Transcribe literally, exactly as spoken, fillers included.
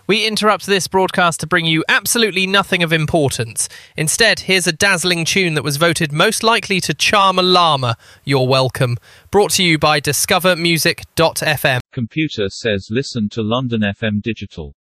We interrupt this broadcast to bring you absolutely nothing of importance. Instead, here's a dazzling tune that was voted most likely to charm a llama. You're welcome. Brought to you by discover music dot f m. Computer says listen to London F M Digital.